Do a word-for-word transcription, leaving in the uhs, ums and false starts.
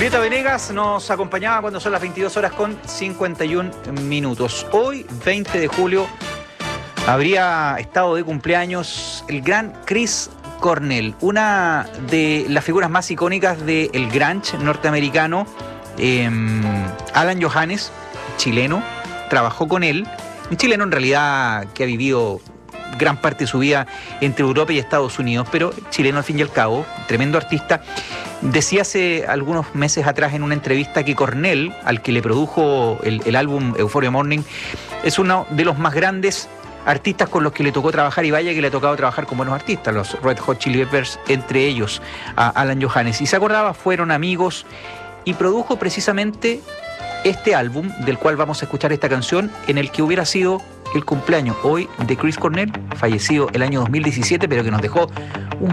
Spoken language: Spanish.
Julieta Venegas nos acompañaba cuando son las veintidós horas con cincuenta y un minutos. Hoy, veinte de julio, habría estado de cumpleaños el gran Chris Cornell, una de las figuras más icónicas del grunge norteamericano. Eh, Alan Johannes, chileno, trabajó con él, un chileno en realidad que ha vivido gran parte de su vida entre Europa y Estados Unidos, pero chileno al fin y al cabo, tremendo artista. Decía hace algunos meses atrás en una entrevista que Cornell, al que le produjo el, el álbum Euphoria Morning, es uno de los más grandes artistas con los que le tocó trabajar, y vaya que le ha tocado trabajar con buenos artistas, los Red Hot Chili Peppers, entre ellos a Alan Johannes. Y se acordaba, fueron amigos, y produjo precisamente este álbum del cual vamos a escuchar esta canción, en el que hubiera sido el cumpleaños hoy de Chris Cornell, fallecido el año dos mil diecisiete, pero que nos dejó un